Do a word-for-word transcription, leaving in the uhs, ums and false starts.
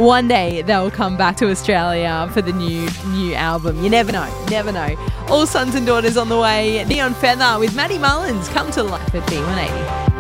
one day they'll come back to Australia for the new new album. You never know, never know. All Sons and Daughters on the way. Neon Feather with Maddie Mullins. Come to life at B one eighty.